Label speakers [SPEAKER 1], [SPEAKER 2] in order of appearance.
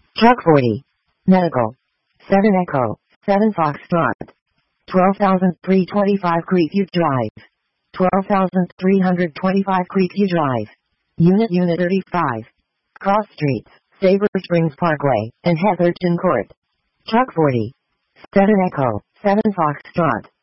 [SPEAKER 1] Truck 40. Medical. 7 Echo. 7 Foxtrot. 12,325 Creekview Drive. 12,325 Creekview Drive. Unit 35. Cross Streets, Sabre Springs Parkway, and Heatherton Court. Truck 40. 7 Echo. 7 Foxtrot.